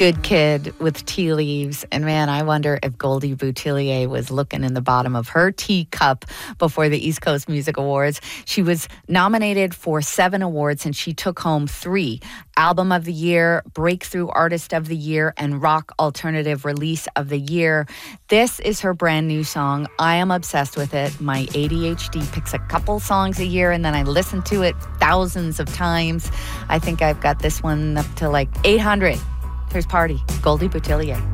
Good Kid with Tea Leaves. And man, I wonder if Goldie Boutillier was looking in the bottom of her teacup before the East Coast Music Awards. She was nominated for 7 awards and she took home 3. Album of the Year, Breakthrough Artist of the Year, and Rock Alternative Release of the Year. This is her brand new song. I am obsessed with it. My ADHD picks a couple songs a year and then I listen to it thousands of times. I think I've got this one up to like 800. Here's Party, Goldie Boutillier.